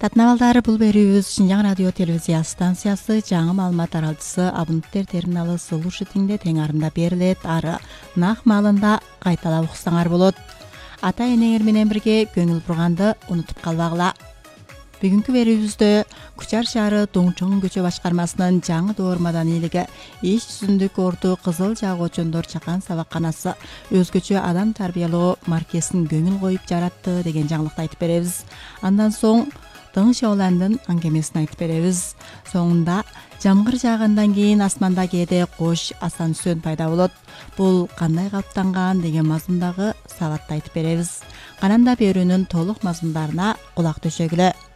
Татнабалдары бул берүүбүз Шинжаң радио телевизия станциясы жаңы маалымат таралчысы абоненттер терминалы слушательде тең арында берилет. Ары нак маалында кайталап уксаңар болот. Ата энеңер менен бирге көңүл бурганды унутуп калбагыла. Бүгүнкү берүүбүздө Кучар шаары Доңчоң көчө башкармасынын жаңы доормадан ийилиги иш жүзүндүк орду кызыл жаагоочондор чакан сабакканасы өзгөчө адам тарбиялоо маркесин көңүл коюп жаратты деген жаңылыкты айтып беребиз. Андан соң Дың Шооландын аңгемесин айтып беребиз. Соңунда жамгыр жаагандан кийин асманда кээде кош асансөөн пайда болот. Бул кандай калыптанган деген мазмундагы сабатты айтып беребиз. Кананда берүүнүн толук мазмундарына кулак төшөгүлө.